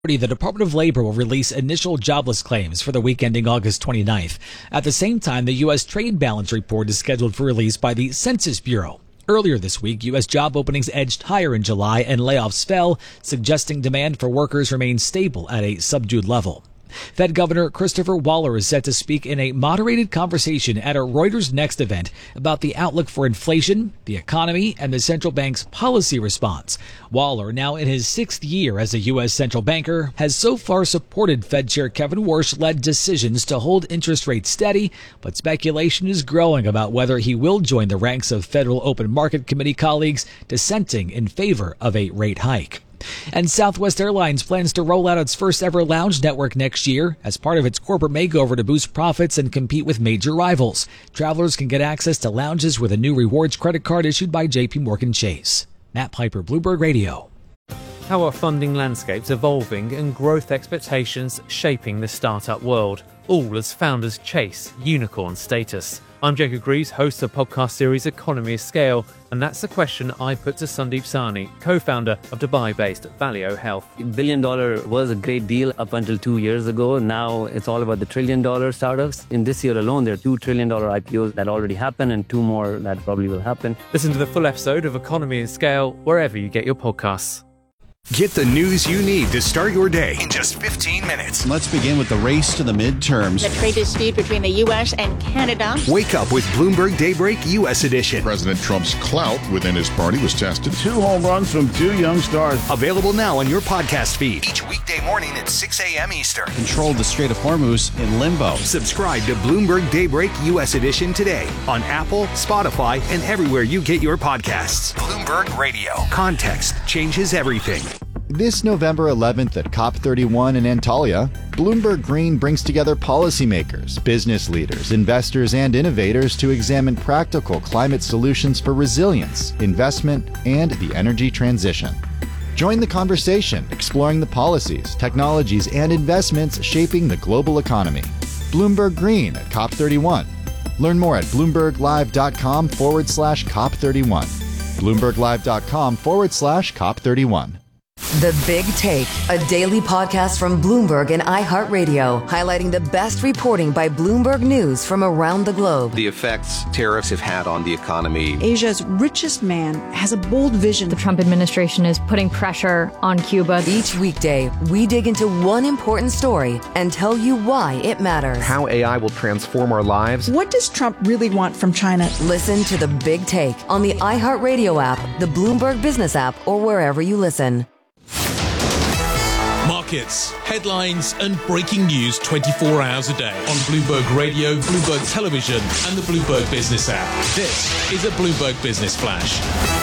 The Department of Labor will release initial jobless claims for the week ending August 29th. At the same time, the U.S. trade balance report is scheduled for release by the Census Bureau. Earlier this week, U.S. job openings edged higher in July and layoffs fell, suggesting demand for workers remains stable at a subdued level. Fed Governor Christopher Waller is set to speak in a moderated conversation at a Reuters Next event about the outlook for inflation, the economy, and the central bank's policy response. Waller, now in his sixth year as a U.S. central banker, has so far supported Fed Chair Kevin Warsh-led decisions to hold interest rates steady, but speculation is growing about whether he will join the ranks of Federal Open Market Committee colleagues dissenting in favor of a rate hike. And Southwest Airlines plans to roll out its first ever lounge network next year as part of its corporate makeover to boost profits and compete with major rivals. Travelers can get access to lounges with a new rewards credit card issued by JPMorgan Chase. Matt Piper, Bloomberg Radio. How are funding landscapes evolving and growth expectations shaping the startup world, all as founders chase unicorn status? I'm Jacob Greaves, host of the podcast series Economy of Scale, and that's the question I put to Sandeep Sahni, co-founder of Dubai-based Valeo Health. $1 billion was a great deal up until 2 years ago. Now it's all about the $1 trillion startups. In this year alone, there are $2 trillion IPOs that already happened and 2 more that probably will happen. Listen to the full episode of Economy of Scale wherever you get your podcasts. Get the news you need to start your day in just 15 minutes. Let's begin with the race to the midterms. The trade dispute between the U.S. and Canada. Wake up with Bloomberg Daybreak U.S. edition. President Trump's clout within his party was tested. 2 home runs from 2 young stars. Available now on your podcast feed. Each weekday morning at 6 a.m. Eastern. Controlled the Strait of Hormuz in limbo. Subscribe to Bloomberg Daybreak U.S. edition today on Apple, Spotify, and everywhere you get your podcasts. Bloomberg Radio. Context changes everything. This November 11th at COP31 in Antalya, Bloomberg Green brings together policymakers, business leaders, investors, and innovators to examine practical climate solutions for resilience, investment, and the energy transition. Join the conversation, exploring the policies, technologies, and investments shaping the global economy. Bloomberg Green at COP31. Learn more at BloombergLive.com/COP31. BloombergLive.com/COP31. The Big Take, a daily podcast from Bloomberg and iHeartRadio, highlighting the best reporting by Bloomberg News from around the globe. The effects tariffs have had on the economy. Asia's richest man has a bold vision. The Trump administration is putting pressure on Cuba. Each weekday, we dig into one important story and tell you why it matters. How AI will transform our lives. What does Trump really want from China? Listen to The Big Take on the iHeartRadio app, the Bloomberg Business app, or wherever you listen. Markets, headlines, and breaking news 24 hours a day on Bloomberg Radio, Bloomberg Television, and the Bloomberg Business app. This is a Bloomberg Business Flash.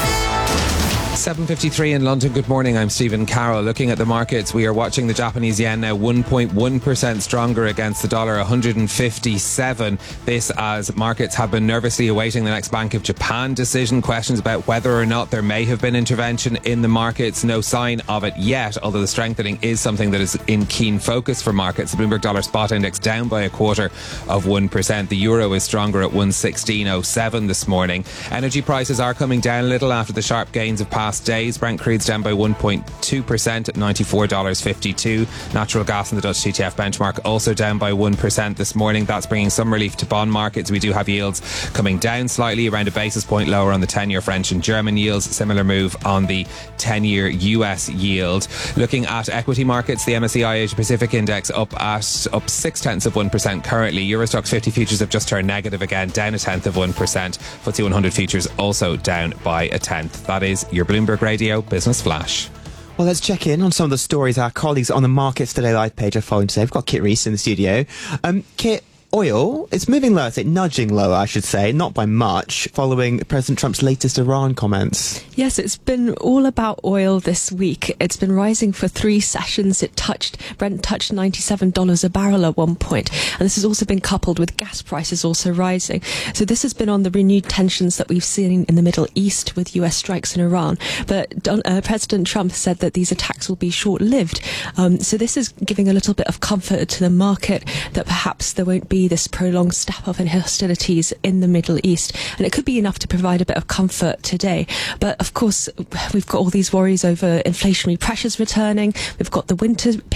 7:53 in London. Good morning. I'm Stephen Carroll. Looking at the markets, we are watching the Japanese yen now 1.1% stronger against the dollar, 157. This as markets have been nervously awaiting the next Bank of Japan decision. Questions about whether or not there may have been intervention in the markets. No sign of it yet, although the strengthening is something that is in keen focus for markets. The Bloomberg Dollar Spot Index down by 0.25%. The euro is stronger at 116.07 this morning. Energy prices are coming down a little after the sharp gains of past days. Brent crude's down by 1.2% at $94.52. Natural gas and the Dutch TTF benchmark also down by 1% this morning. That's bringing some relief to bond markets. We do have yields coming down slightly, around a basis point lower on the 10-year French and German yields. Similar move on the 10-year US yield. Looking at equity markets, the MSCI Asia Pacific Index up 0.6% currently. Euro Stoxx 50 futures have just turned negative again, down 0.1%. FTSE 100 futures also down by 0.1%. That is your Bloomberg Radio Business Flash. Well, let's check in on some of the stories our colleagues on the Markets Today live page are following today. We've got Kit Reese in the studio. Kit, oil, it's moving lower, nudging lower, I should say, not by much, following President Trump's latest Iran comments. Yes, it's been all about oil this week. It's been rising for 3 sessions. Brent touched $97 a barrel at one point. And this has also been coupled with gas prices also rising. So this has been on the renewed tensions that we've seen in the Middle East with US strikes in Iran. But President Trump said that these attacks will be short-lived. So this is giving a little bit of comfort to the market that perhaps there won't be be this prolonged step up in hostilities in the Middle East. And it could be enough to provide a bit of comfort today. But of course, we've got all these worries over inflationary pressures returning. We've got the winter